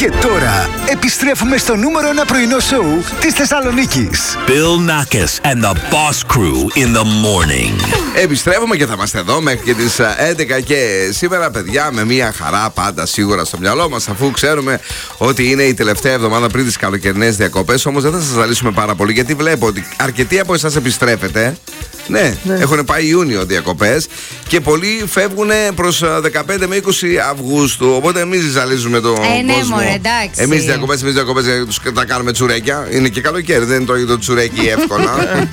Και τώρα επιστρέφουμε στο νούμερο 1 πρωινό σοου της Θεσσαλονίκης. Bill Nackis and the Boss Crew in the morning. Επιστρέφουμε και θα είμαστε εδώ μέχρι και τις 11 και σήμερα, παιδιά, με μια χαρά πάντα σίγουρα στο μυαλό μας, αφού ξέρουμε ότι είναι η τελευταία εβδομάδα πριν τις καλοκαιρινές διακοπές. Όμως δεν θα σας ζαλίσουμε πάρα πολύ, γιατί βλέπω ότι αρκετοί από εσάς επιστρέφετε. Ναι, έχουν πάει Ιούνιο διακοπές και πολλοί φεύγουν προς 15 με 20 Αυγούστου. Οπότε εμείς ζαλίζουμε τον κόσμο. Ναι, μωρέ, εντάξει. Εμείς διακοπές τα κάνουμε τσουρέκια. Είναι και καλοκαίρι, δεν είναι το τσουρέκι εύκολα.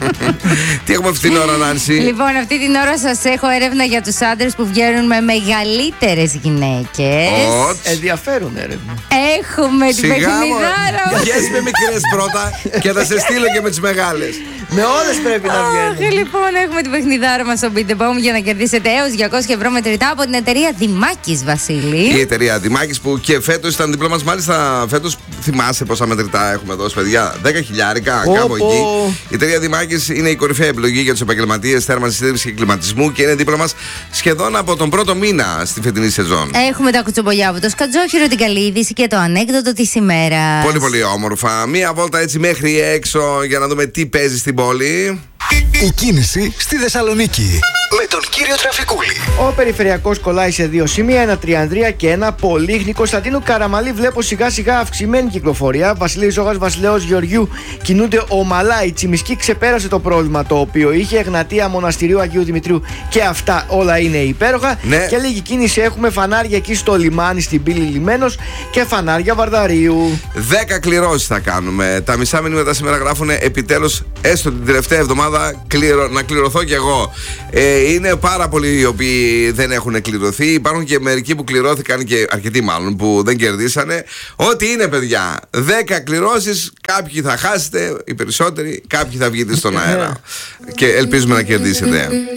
Τι έχουμε αυτή την ώρα, Νάνση? Λοιπόν, αυτή την ώρα σας έχω έρευνα για τους άντρες που βγαίνουν με μεγαλύτερες γυναίκες. Ενδιαφέρον έρευνα. Έχουμε την παιχνιδάρα. Βγες με μικρές πρώτα και θα σε στείλω και με τις μεγάλες. Με όλες πρέπει να βγαίνουν. Λοιπόν, έχουμε την παιχνιδάρα μας στο Beat the Bomb για να κερδίσετε έως 200€ μετρητά από την εταιρεία Δημάκης, Βασίλη. Η εταιρεία Δημάκης που και φέτος ήταν δίπλα μας. Μάλιστα, φέτος θυμάσαι πόσα μετρητά έχουμε δώσει, παιδιά? 10.000, κάπου εκεί. Η εταιρεία Δημάκης είναι η κορυφαία επιλογή για τους επαγγελματίες θέρμανσης, σύντρευσης και κλιματισμού και είναι δίπλα μας σχεδόν από τον πρώτο μήνα στη φετινή σεζόν. Έχουμε τα κουτσομπολιά από το σκατζόχυρο, την καλή είδηση και το ανέκδοτο της ημέρας. Πολύ πολύ όμορφα. Μία βόλτα έτσι μέχρι έξω για να δούμε τι παίζει στην πόλη. Η κίνηση στη Θεσσαλονίκη με τον κύριο Τραφικούλη. Ο περιφερειακός κολλάει σε δύο σημεία, ένα Τριανδρία και ένα Πολύχνη. Κωνσταντίνου Καραμαλή βλέπω σιγά σιγά αυξημένη κυκλοφορία. Βασιλής Ζώγας, Βασιλέως Γεωργιού κινούνται ομαλά. Η Τσιμισκή ξεπέρασε το πρόβλημα το οποίο είχε. Εγνατία, Μοναστηρίου Αγίου Δημητρίου και αυτά όλα είναι υπέροχα. Ναι. Και λίγη κίνηση έχουμε, φανάρια εκεί στο λιμάνι στην πύλη Λιμένος και φανάρια Βαρδαρίου. 10 κληρώσεις θα κάνουμε. Τα μισά μηνύματα σήμερα γράφουν επιτέλους, έστω την τελευταία εβδομάδα, να κληρωθώ κι εγώ. Είναι πάρα πολλοί οι οποίοι δεν έχουν κληρωθεί. Υπάρχουν και μερικοί που κληρώθηκαν και αρκετοί μάλλον που δεν κερδίσανε. Ό,τι είναι, παιδιά. 10 κληρώσεις. Κάποιοι θα χάσετε, οι περισσότεροι. Κάποιοι θα βγείτε στον αέρα. Και ελπίζουμε να κερδίσετε.